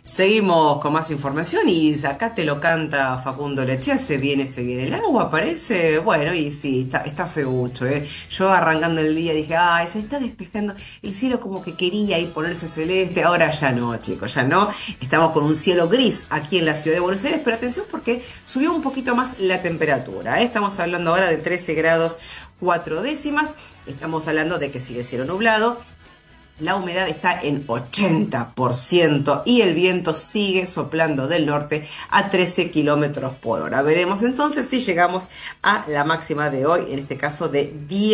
Seguimos con más información y acá te lo canta Facundo Lechea, se viene el agua, parece. Bueno, y sí, está feucho, ¿eh? Yo arrancando el día dije, ay, se está despejando, el cielo como que quería ahí ponerse celeste, ahora ya no, chicos, ya no. Estamos con un cielo gris aquí en la ciudad de Buenos Aires, pero atención porque subió un poquito más la temperatura, ¿eh? Estamos hablando ahora de 13 grados 4 décimas, estamos hablando de que sigue cielo nublado. La humedad está en 80% y el viento sigue soplando del norte a 13 kilómetros por hora. Veremos entonces si llegamos a la máxima de hoy, en este caso de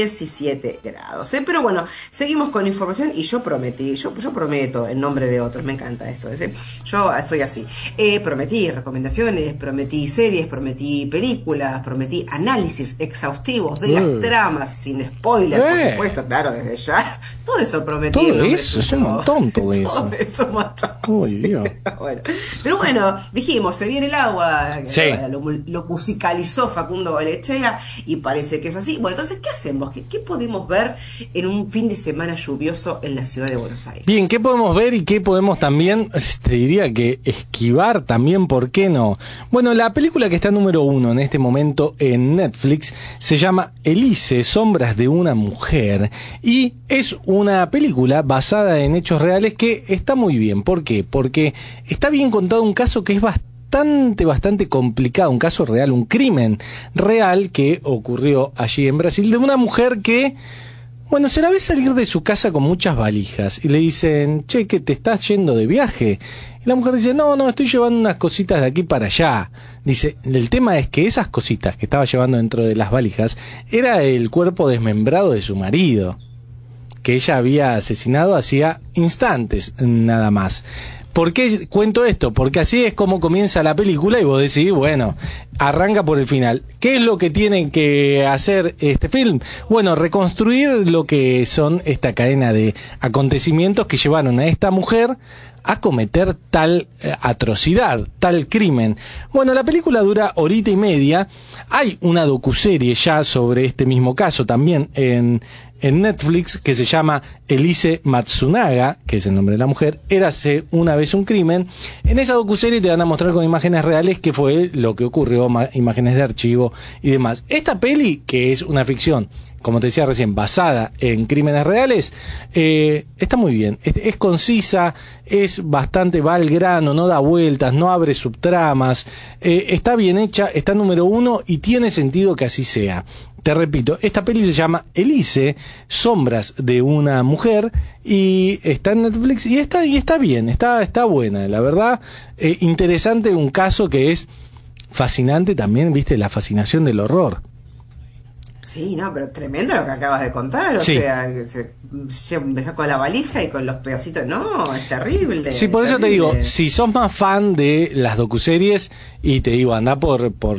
17 grados. Pero bueno, seguimos con información y yo prometí, yo prometo en nombre de otros, me encanta esto. Yo soy así. Prometí recomendaciones, prometí series, prometí películas, prometí análisis exhaustivos de las tramas, sin spoiler, por supuesto, claro, desde ya. Todo eso prometí. Eso es un montón, todo eso. Es un montón. Uy, Dios. Bueno. Pero bueno, dijimos, se viene el agua, sí. lo musicalizó Facundo Lechea y parece que es así. Bueno, entonces, ¿qué hacemos? ¿Qué podemos ver en un fin de semana lluvioso en la ciudad de Buenos Aires? Bien, ¿qué podemos ver y qué podemos también, te diría que esquivar también, ¿por qué no? Bueno, la película que está número 1 en este momento en Netflix se llama Elise, Sombras de una mujer, y es una película basada en hechos reales que está muy bien. ¿Por qué? Porque está bien contado un caso que es bastante complicado, un caso real, un crimen real que ocurrió allí en Brasil, de una mujer que, bueno, se la ve salir de su casa con muchas valijas y le dicen, che, que te estás yendo de viaje. Y la mujer dice, no, estoy llevando unas cositas de aquí para allá. Dice, el tema es que esas cositas que estaba llevando dentro de las valijas era el cuerpo desmembrado de su marido, que ella había asesinado hacía instantes nada más. ¿Por qué cuento esto? Porque así es como comienza la película y vos decís, bueno, arranca por el final. ¿Qué es lo que tiene que hacer este film? Bueno, reconstruir lo que son esta cadena de acontecimientos que llevaron a esta mujer a cometer tal atrocidad, tal crimen. Bueno, la película dura horita y media. Hay una docuserie ya sobre este mismo caso también en Netflix que se llama Elise Matsunaga, que es el nombre de la mujer, Érase una vez un crimen. En esa docuserie te van a mostrar con imágenes reales qué fue lo que ocurrió, imágenes de archivo y demás. Esta peli, que es una ficción, como te decía recién, basada en crímenes reales, está muy bien, es concisa, es bastante, va al grano, no da vueltas, no abre subtramas, está bien hecha, está número 1 y tiene sentido que así sea. Te repito, esta peli se llama Elise, Sombras de una mujer, y está en Netflix y está bien, está buena, la verdad. Interesante, un caso que es fascinante también, viste, la fascinación del horror. Sí, no, pero tremendo lo que acabas de contar, o sí. sea, se empezó con la valija y con los pedacitos, no, es terrible. Sí, por eso te digo, si sos más fan de las docuseries, y te digo, anda por